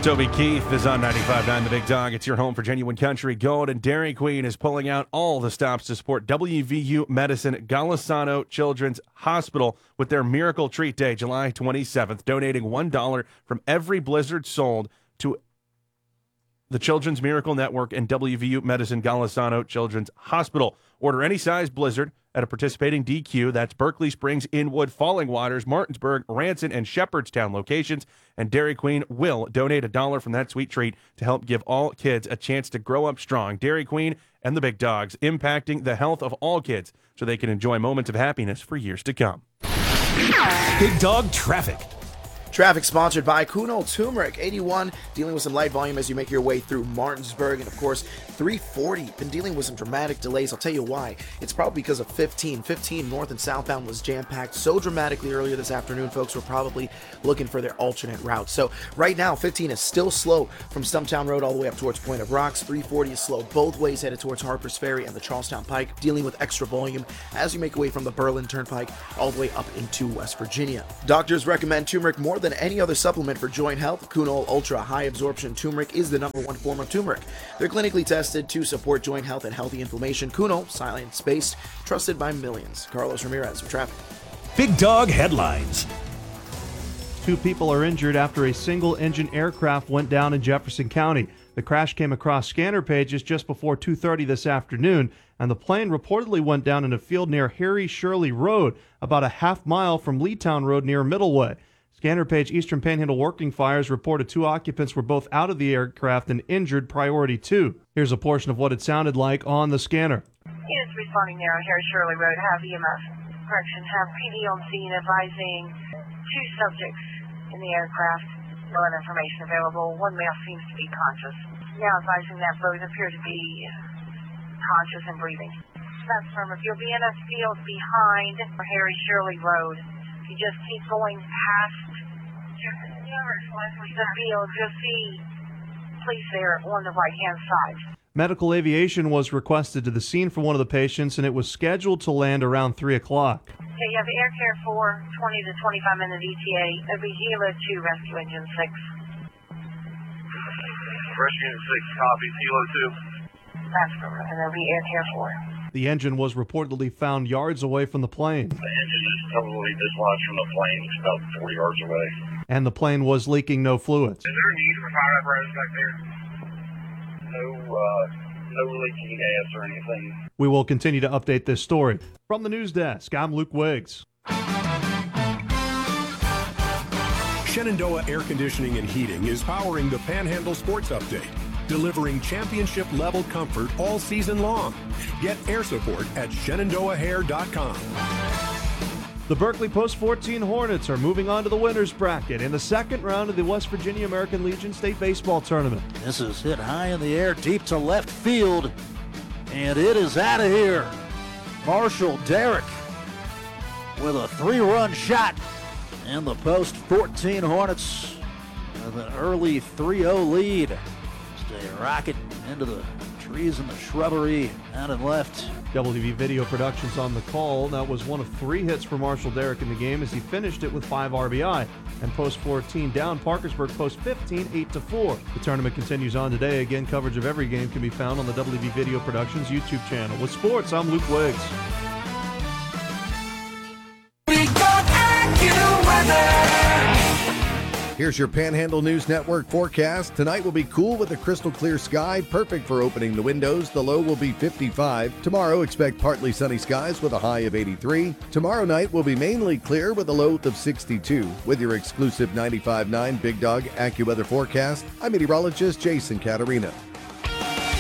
Toby Keith is on 95.9 The Big Dog. It's your home for genuine country gold, and Dairy Queen is pulling out all the stops to support WVU Medicine Golisano Children's Hospital with their Miracle Treat Day, July 27th, donating $1 from every blizzard sold to the Children's Miracle Network and WVU Medicine Golisano Children's Hospital. Order any size blizzard at a participating DQ. That's Berkeley Springs, Inwood, Falling Waters, Martinsburg, Ranson, and Shepherdstown locations. And Dairy Queen will donate $1 from that sweet treat to help give all kids a chance to grow up strong. Dairy Queen and the Big Dogs, impacting the health of all kids so they can enjoy moments of happiness for years to come. Big Dog Traffic. Traffic sponsored by Kuno Turmeric. 81, dealing with some light volume as you make your way through Martinsburg. And, of course, 340, been dealing with some dramatic delays. I'll tell you why. It's probably because of 15. 15 north and southbound was jam-packed so dramatically earlier this afternoon. Folks were probably looking for their alternate route. So right now, 15 is still slow from Stumptown Road all the way up towards Point of Rocks. 340 is slow both ways headed towards Harper's Ferry and the Charlestown Pike, dealing with extra volume as you make your way from the Berlin Turnpike all the way up into West Virginia. Doctors recommend turmeric more than any other supplement for joint health. Kuno Ultra High Absorption Turmeric is the #1 form of turmeric. They're clinically tested to support joint health and healthy inflammation. Kuno, science-based, trusted by millions. Carlos Ramirez for traffic. Big Dog Headlines. 2 people are injured after a single-engine aircraft went down in Jefferson County. The crash came across scanner pages just before 2:30 this afternoon, and the plane reportedly went down in a field near Harry Shirley Road, about a half mile from Leetown Road near Middleway. Scanner page Eastern Panhandle Working Fires reported 2 occupants were both out of the aircraft and injured priority 2. Here's a portion of what it sounded like on the scanner. Units responding now, Harry Shirley Road, have EMS. Correction, have PD on scene advising 2 subjects in the aircraft. No other information available. 1 male seems to be conscious. Now advising that both appear to be conscious and breathing. That's from if you'll be in a field behind Harry Shirley Road. You just keep going past the field, you'll see police there on the right-hand side. Medical aviation was requested to the scene for one of the patients, and it was scheduled to land around 3 o'clock. Okay, you have Air Care 4, 20 to 25-minute ETA. That'd be Hilo 2, Rescue Engine 6. Rescue Engine 6, copy. Hilo 2. That's correct, and that'll be Air Care 4. The engine was reportedly found yards away from the plane. The engine is totally dislodged from the plane. It's about 40 yards away. And the plane was leaking no fluids. Is there a need for fire apparatus back there? No leaking gas or anything. We will continue to update this story. From the news desk, I'm Luke Wiggs. Shenandoah Air Conditioning and Heating is powering the Panhandle Sports Update, delivering championship-level comfort all season long. Get air support at ShenandoahHair.com. The Berkeley Post 14 Hornets are moving on to the winner's bracket in the second round of the West Virginia American Legion State Baseball Tournament. This is hit high in the air, deep to left field, and it is out of here. Marshall Derrick with a 3-run shot, and the Post 14 Hornets with an early 3-0 lead. Stay rocket into the trees and the shrubbery out and left. WV Video Productions on the call. That was one of 3 hits for Marshall Derrick in the game as he finished it with 5 RBI. And Post 14 down Parkersburg Post 15, 8-4. The tournament continues on today. Again, coverage of every game can be found on the WV Video Productions YouTube channel. With sports, I'm Luke Wiggs. Here's your Panhandle News Network forecast. Tonight will be cool with a crystal clear sky, perfect for opening the windows. The low will be 55. Tomorrow, expect partly sunny skies with a high of 83. Tomorrow night will be mainly clear with a low of 62. With your exclusive 95.9 Big Dog AccuWeather forecast, I'm meteorologist Jason Caterina.